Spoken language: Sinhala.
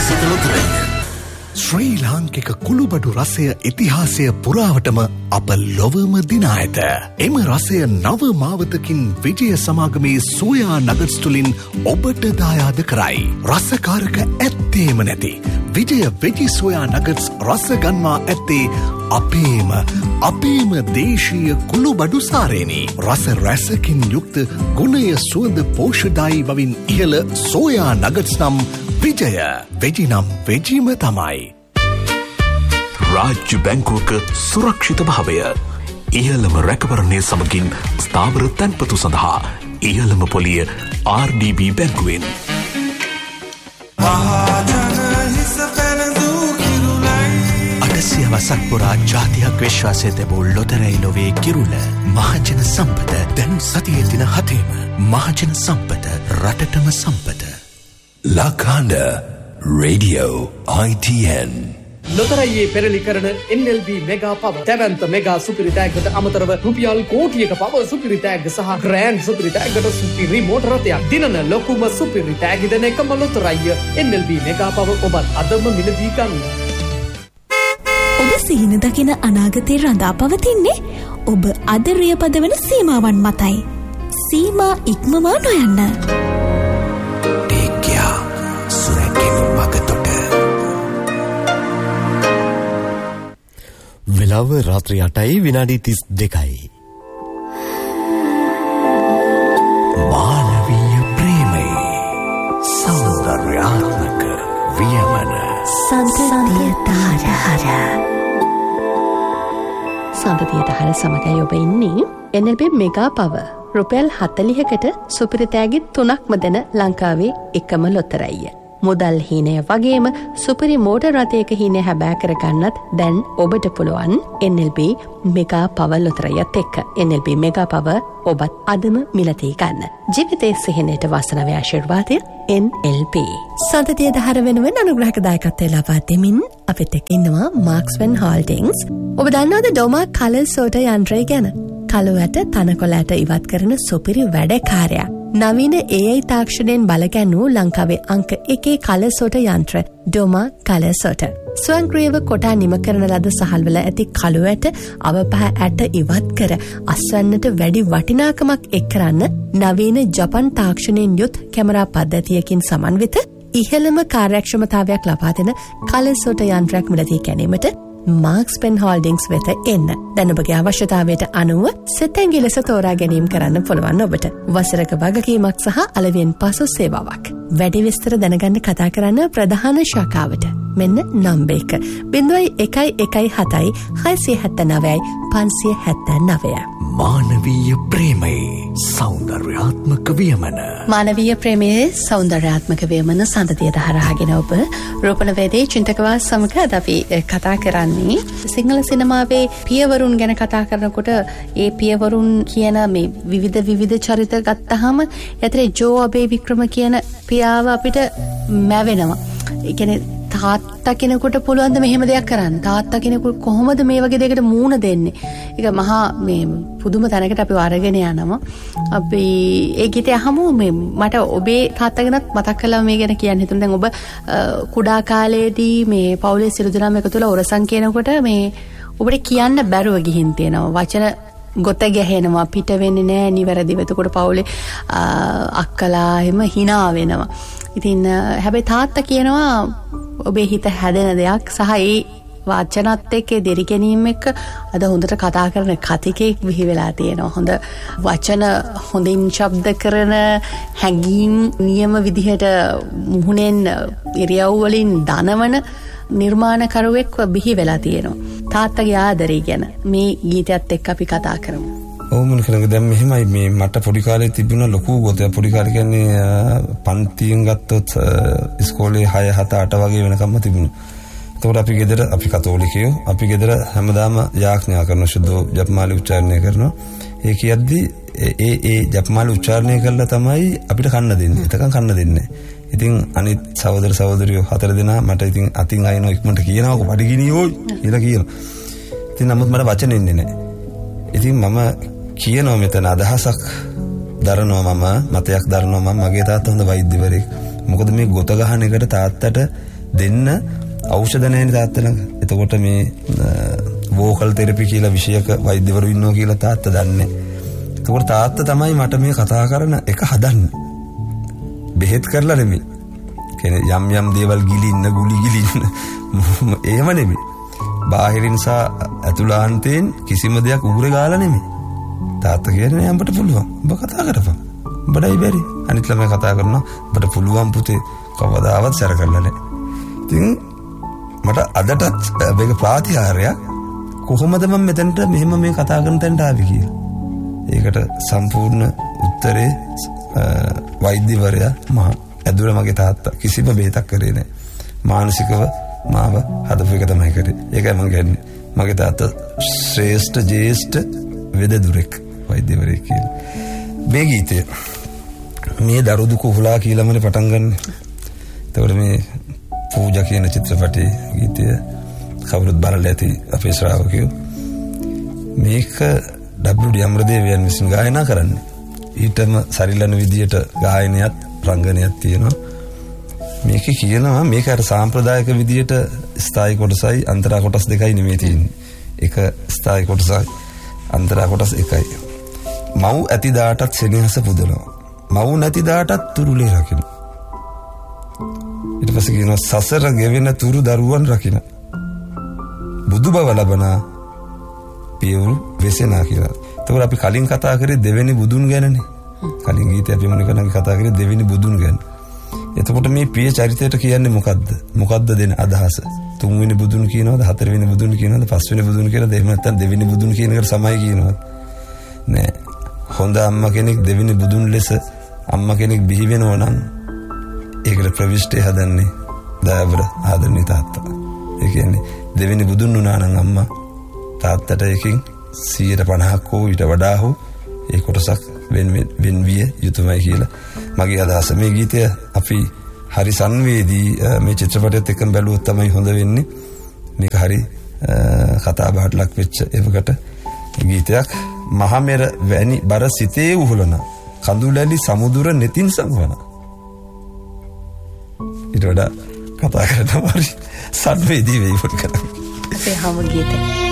ශ්‍රී ලාංකික කුළුබඩු රසය ඉතිහාසය පුරාවටම අප ලොවම දිනා ඇත. එම රසය නව මාවතකින් විජය සමාගමේ සෝයා නගට්ස් තුලින් ඔබට දායාද කරයි. රසකාරක ඇත්තේම නැති විජය වෙජි සෝයා නගට්ස් රස ගන්වා ඇත්තේ අපේම දේශීය කුළුබඩු සාරේනි. රස රසකින් යුක්ත ගුණය සුවඳ පෝෂ්‍යදායී බවින් ඉහළ සෝයා නගට්ස් නම් විජය වෙජි නම් වෙජිම තමයි. රාජ්‍ය බැංකුවක සුරක්ෂිත භාවය ඉහළම රැකවරණය සමගින් ස්ථාවර තැන්පතු සඳහා ඉහළම පොලිය RDB බැංකුවෙන්. වසක් පුරා ජාතියක් විශ්වාසය තිබූ ලොතරැයි ලොවේ කිරුළ මහජන සම්පත දැන් සතියේ දින 7ම මහජන සම්පත රටටම සම්පත. ලකාන්ඩ රේඩියෝ ITN ලොතරැයියේ පෙරලි කරන NLB මෙගා පව දැවැන්ත මෙගා සුපිරි තෑග්ගට අමතරව රුපියල් කෝටියක පව සුපිරි තෑග්ග සහ ග්‍රෑන්ඩ් සුපිරි තෑග්ගට සුපිරි මෝටර රථයක් දිනන ලොකුම සුපිරි තෑග්ග දෙන එකම ලොතරැයිය NLB මෙගා පව ඔබත් අදම මිලදී ගන්න. ඔබ සිහින දකින අනාගතේ රඳා පවතින්නේ ඔබ අදරිය පදවන සීමාවන් මතයි. සීමා ඉක්මවා නොයන්න. ටේක්යා සුරැකින් වගතොට. වෙලාව රාත්‍රී 8යි විනාඩි 32යි. මානවීය ප්‍රේමය සෞන්දර්යාත්මක වියමන සන්තතිය තාරහර. සඳතිය දහර සමගයි ඔබ ඉන්නේ NLB මෙගා පව රුපියල් 40කට සුපිරි තෑගි 3ක්ම දෙන ලංකාවේ එකම ලොතරැයිය. මුදල් හීනය වගේම සුපිරි මෝටර් රථයක හීනය හැබෑ කරගන්නත් දැන් ඔබට පුළුවන් NLB මෙගා පව ලොතරැයියත් එක්ක. NLB මෙගා පව ඔබත් අදම මිලදී ගන්න. ජීවිතයේ සිහිනයට වාසනාවේ ආශිර්වාදය NLB. සඳතිය දහර වෙනුවෙන් අනුග්‍රහක දායකත්වය ලබා දෙමින් අපිත් එක්ක ඉන්නවා මාක්ස්වෙන් හෝල්ඩින්ග්ස්. ඔබ දන්නවද ඩොමා කලර් සෝටර් යන්ත්‍රය ගැන? කළු ඇට තනකොළ ඇට ඉවත් කරන සුපිරි වැඩකාරයා. නවීන AI තාක්ෂණයෙන් බලගැන්වූ ලංකාවේ අංක 1 කලර් සෝටර් යන්ත්‍ර ඩොමා කලර් සෝටර්. ස්වයංක්‍රීයව කොටා නිම කරන ලද සහල්වල ඇති කළු ඇට අවපහ ඇට ඉවත් කර අස්වැන්නට වැඩි වටිනාකමක් එක් කරන්න නවීන ජපන් තාක්ෂණයෙන් යුත් කැමරා පද්ධතියකින් සමන්විත ඉහළම කාර්යක්ෂමතාවයක් ලබා දෙන කලර් සෝටර් යන්ත්‍රයක් මිලදී ගැනීමට මාක්ස්පෙන් හෝල්ඩින්ග්ස් වෙත එන්න. දැන් ඔබගේ අවශ්‍යතාවයට අනුව සෙතැඟි ලෙස තෝරා ගැනීම කරන්න පුළුවන් ඔබට. වසරක වගකීමක් සහ අලෙවියෙන් පසු සේවාවක්. වැඩි විස්තර දැනගන්න කතා කරන්න ප්‍රධාන ශාඛාවට. මෙන්න නම්බර 0117 679 579. මානවීය ප්‍රේමයේ සෞන්දර්යාත්මක වියමන. මානවීය ප්‍රේමයේ සෞන්දර්යාත්මක වියමන සඳතිය දහරාගෙන ඔබ රූපන වේදේ චින්තකවා සමග අද අපි කතා කරන්නේ සිංහල සිනමාවේ පියවරුන් ගැන කතා කරනකොට ඒ පියවරුන් කියන මේ විවිධ චරිත ගත්තාම යතරේ ජෝ අබේ වික්‍රම කියන පියාව අපිට මැවෙනවා. ඒ කියන්නේ තාත්තා කෙනෙකුට පුළුවන් ද මෙහෙම දෙයක් කරන්න? තාත්තා කෙනෙකුට කොහොමද මේ වගේ දෙයකට මූණ දෙන්නේ? ඒක මහා මේ පුදුම තැනකට අපි අරගෙන යනවා. අපි ඒ ගීතය අහමු. මේ මට ඔබේ තාත්තා ගැනත් මතක් කළා මේ ගැන කියන්න හිතුණා. දැන් ඔබ කුඩා කාලේදී මේ පවුලේ සියලු දෙනාම එකතු වෙලා ඔරසන් කියනකොට මේ ඔබට කියන්න බැරුව ගිහින් තියෙනවා. වචන ගොත ගැහෙනවා, පිට වෙන්නේ නැහැ නිවැරදිව. එතකොට පවුලේ අක්කලා එහෙම hina වෙනවා. ඉතින් හැබැයි තාත්තා කියනවා ඔබේ හිත හැදෙන දෙයක් සහ ඒ වචනත් එක්ක දෙරි ගැනීම එක්ක අද හොඳට කතා කරන කතිකෙක් විහි වෙලා තියෙනවා. හොඳ වචන හොඳින් ශබ්ද කරන හැඟීම් නියම විදිහට මුහුණෙන් ඉරියව් වලින් දනවන නිර්මාණකරුවෙක් බිහි වෙලා තියෙනවා. තාත්තගේ ආදරය ගැන මේ ගීතයත් එක්ක අපි කතා කරමු. ඕමන කරන්නේ දැන් මෙහෙමයි මේ මට පොඩි කාලේ තිබුණ ලොකු ගොතයක්. පොඩි කාලේ කියන්නේ පන්තියෙන් ගත්තොත් ඉස්කෝලේ 6 7 8 වගේ වෙනකම්ම තිබුණා. එතකොට අපි ගෙදර අපි කතෝලිකයෝ අපි ගෙදර හැමදාම යාඥා කරන සුද්ධ ජපමාලි උච්චාරණය කරනවා. ඒ කියද්දි ඒ ජපමාලි උච්චාරණය කළා තමයි අපිට කන්න දෙන්නේ. එතකන් කන්න දෙන්නේ. ඉතින් අනිත් සහෝදර සහෝදරියෝ 4 දෙනා මට ඉතින් අතින් අයිනෝ ඉක්මනට කියනවා වඩගිනියෝ කියලා කියනවා. ඉතින් නමුත් මට වචන එන්නේ නැහැ. ඉතින් මම කියනවා මෙතන අදහසක් දරනවා මම මතයක් දරනවා මම මගේ තාත්තා හොඳ වෛද්‍යවරයෙක්. මොකද මේ ගොත ගහන එකට තාත්තට දෙන්න ඖෂධ නැහැ තාත්තා ළඟ. එතකොට මේ වෝකල් තෙරපි කියලා විෂයක වෛද්‍යවරු ඉන්නවා කියලා තාත්තා දන්නේ. එතකොට තාත්තා තමයි මට මේ කතා කරන එක හදන්නේ. බෙහෙත් කරලා නෙමෙයි. කියන්නේ යම් දේවල් ගිලින්න ගුලි ගිලින්න එහෙම නෙමෙයි. බාහිරින් සහ ඇතුළාන්තයෙන් කිසිම දෙයක් උගුරේ ගාලා නෙමෙයි. තාත්තා කියන්නේ උඹට පුළුවන්. උඹ කතා කරපන්. උඹටයි බැරි. අනිත් ළමයි කතා කරනවා උඹට පුළුවන් පුතේ කවදාවත් සැර කරලා නැහැ. ඉතින් මට අදටත් මේක ප්‍රාතිහාර්යයක් කොහොමද මම මෙතනට මෙහෙම මේ කතා කරන තැනට ආවේ කියලා. ඒකට සම්පූර්ණ උත්තරේ වෛද්‍යවරයා මහා ඇදුර මගේ තාත්තා කිසිම බේතක් කරේ නැහැ. මානසිකව මාව හදපු එක තමයි කරේ. ඒකයි මම කියන්නේ. මගේ තාත්තා ශ්‍රේෂ්ඨ ජේෂ්ඨ වෙදදුරෙක් වෛද්‍යවරයෙක් කියලා. මේ ගීතය මේ දරුදු කුහුලා කියලාමනේ පටන් ගන්න. එතකොට මේ පූජා කියන චිත්‍රපටයේ ගීතය කවුරුත් බලලා ඇති අපේ ශ්‍රාවකයෝ. මේක W.D. අමරදේවයන් විසින් ගායනා කරන්නේ. ඊටම සරිලන විදියට ගායනයත් රංගනයක් තියෙනවා. මේක කියනවා මේක අර සාම්ප්‍රදායික විදියට ස්ථායි කොටසයි අන්තරා කොටස් දෙකයි නෙමෙයි තියෙන්නේ. එක ස්ථායි කොටසයි අන්තරා කොටස් එකයි. මව් ඇති දාටත් සෙනෙහස පුදනවා. මව් නැති දාටත් තුරුලේ රකින්න. ඊට පස්සේ කියනවා සසර ගෙවෙන තුරු දරුවන් රකින්න. බුදු බව ලබනා පියවරු වෙසෙනා කියලා. එතකොට අපි කලින් කතා කරේ දෙවෙනි බුදුන් ගැනනේ. කලින් ගීතය අපි මොනිකනගේ කතා කරේ දෙවෙනි බුදුන් ගැන. එතකොට මේ පිය චරිතයට කියන්නේ මොකද්ද? මොකද්ද දෙන අදහස? තුන්වෙනි බුදුන් කියනවද? හතරවෙනි බුදුන් කියනවද? පස්වෙනි බුදුන් කියනවද? එහෙම නැත්නම් දෙවෙනි බුදුන් කියන එකට සමයි කියනවද? නෑ. හොඳ අම්මා කෙනෙක් දෙවෙනි බුදුන් ලෙස අම්මා කෙනෙක් බිහි වෙනවා නම් ඒකට ප්‍රවිෂ්ටි හදන්නේ දයාබර ආදරණීය තාත්තා. ඒ කියන්නේ දෙවෙනි බුදුන් වුණා නම් අම්මා තාත්තට එකකින් 150ක් හෝ ඊට වඩා හෝ ඒ කොටසක් වෙන විය යුතුමයි කියලා මගේ අදහස. මේ ගීතය අපි හරි සංවේදී මේ චිත්‍රපටයත් එක්ක බැලුවොත් තමයි හොඳ වෙන්නේ. මේක හරි කතා බහට ලක් වෙච්ච එවකට ගීතයක්. මහමෙර වැනි බර සිතේ උහුලන කඳුලැලි සමුදුර නෙතින් සංවන. ඊට වඩා කතා කරනවා හරි සංවේදී වෙයි පොඩ්ඩක්. අපේ හැම ගීතේ